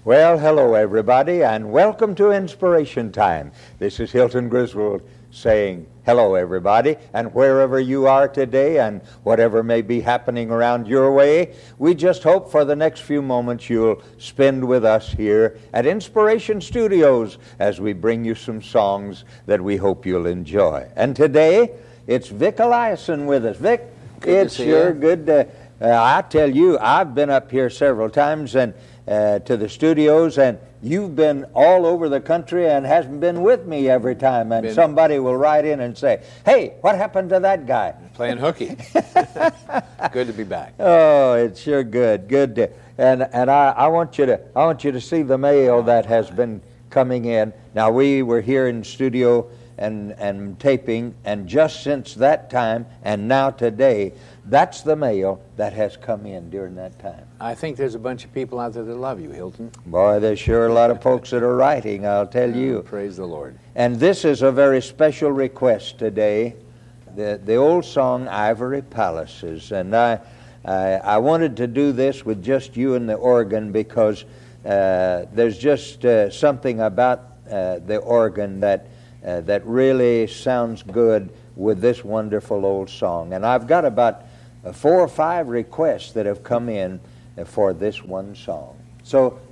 Well, hello everybody, and welcome to Inspiration Time. This is Hilton Griswold saying hello everybody, and wherever you are today and whatever may be happening around your way, we just hope for the next few moments you'll spend with us here at Inspiration Studios as we bring you some songs that we hope you'll enjoy. And today, it's Vic Eliason with us. Vic, it's sure good to... I tell you, I've been up here several times and to the studios, and you've been all over the country and hasn't been with me every time. And somebody will write in and say, "Hey, what happened to that guy?" Playing hooky. Good to be back. Oh, it's sure good. Good to, and I want you to see the mail that has been coming in. Now, we were here in studio and taping, and just since that time and now today, that's the mail that has come in during that time. I think there's a bunch of people out there that love you, Hilton. Boy, there's sure a lot of folks that are writing, I'll tell you. Praise the Lord. And this is a very special request today, the old song, Ivory Palaces. And I wanted to do this with just you and the organ because there's just something about the organ that really sounds good with this wonderful old song. And I've got about 4 or 5 requests that have come in for this one song. So